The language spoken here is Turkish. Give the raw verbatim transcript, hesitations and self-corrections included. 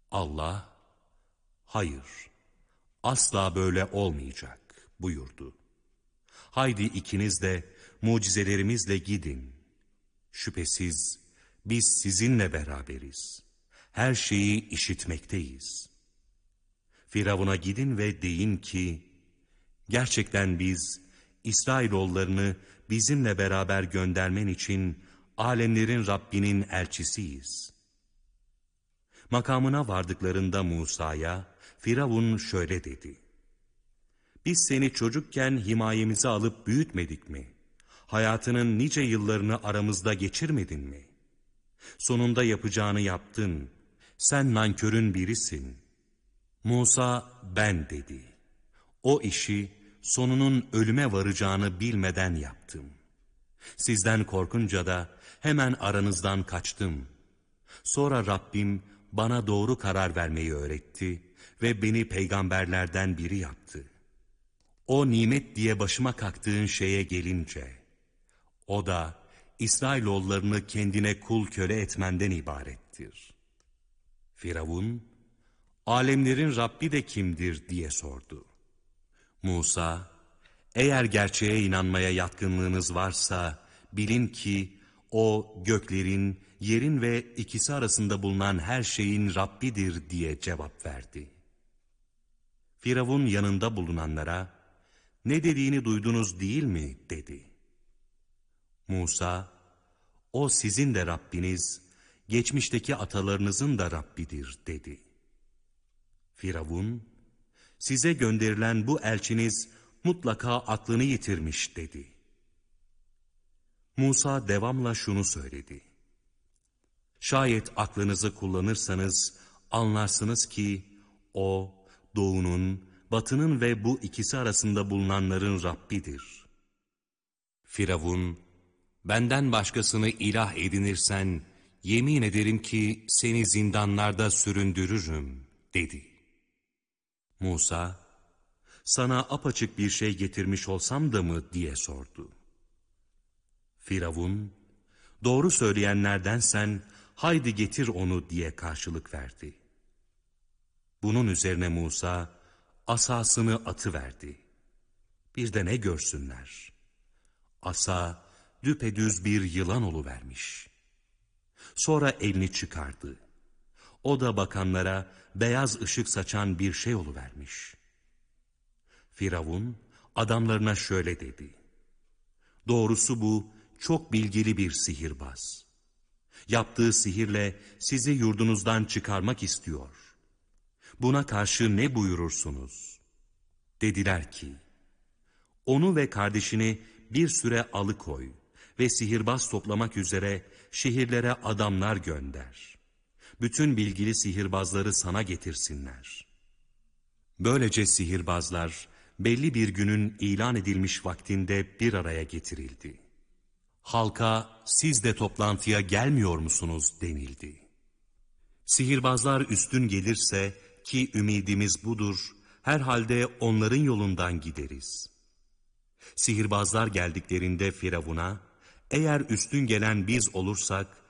Allah, hayır, asla böyle olmayacak buyurdu. Haydi ikiniz de mucizelerimizle gidin. Şüphesiz biz sizinle beraberiz. Her şeyi işitmekteyiz. Firavun'a gidin ve deyin ki, gerçekten biz İsrailoğullarını bizimle beraber göndermen için alemlerin Rabbinin elçisiyiz. Makamına vardıklarında Musa'ya Firavun şöyle dedi: Biz seni çocukken himayemize alıp büyütmedik mi? Hayatının nice yıllarını aramızda geçirmedin mi? Sonunda yapacağını yaptın. Sen nankörün birisin. Musa ben dedi. O işi sonunun ölüme varacağını bilmeden yaptım. Sizden korkunca da hemen aranızdan kaçtım. Sonra Rabbim bana doğru karar vermeyi öğretti ve beni peygamberlerden biri yaptı. O nimet diye başıma kalktığın şeye gelince, o da İsrailoğullarını kendine kul köle etmenden ibarettir. Firavun, alemlerin Rabbi de kimdir diye sordu. Musa, eğer gerçeğe inanmaya yatkınlığınız varsa bilin ki o göklerin, yerin ve ikisi arasında bulunan her şeyin Rabbidir diye cevap verdi. Firavun yanında bulunanlara, ne dediğini duydunuz değil mi dedi. Musa, o sizin de Rabbiniz, geçmişteki atalarınızın da Rabbidir dedi. Firavun, size gönderilen bu elçiniz mutlaka aklını yitirmiş dedi. Musa devamla şunu söyledi: Şayet aklınızı kullanırsanız anlarsınız ki o doğunun, batının ve bu ikisi arasında bulunanların Rabbidir. Firavun, benden başkasını ilah edinirsen yemin ederim ki seni zindanlarda süründürürüm dedi. Musa, sana apaçık bir şey getirmiş olsam da mı diye sordu. Firavun, doğru söyleyenlerdensen haydi getir onu diye karşılık verdi. Bunun üzerine Musa asasını atıverdi. Bir de ne görsünler? Asa düpedüz bir yılan oluvermiş. Sonra elini çıkardı. O da bakanlara beyaz ışık saçan bir şey oluvermiş. Firavun adamlarına şöyle dedi: Doğrusu bu çok bilgili bir sihirbaz. Yaptığı sihirle sizi yurdunuzdan çıkarmak istiyor. Buna karşı ne buyurursunuz? Dediler ki, onu ve kardeşini bir süre alıkoy ve sihirbaz toplamak üzere şehirlere adamlar gönder. Bütün bilgili sihirbazları sana getirsinler. Böylece sihirbazlar belli bir günün ilan edilmiş vaktinde bir araya getirildi. Halka siz de toplantıya gelmiyor musunuz denildi. Sihirbazlar üstün gelirse ki ümidimiz budur, herhalde onların yolundan gideriz. Sihirbazlar geldiklerinde Firavun'a, eğer üstün gelen biz olursak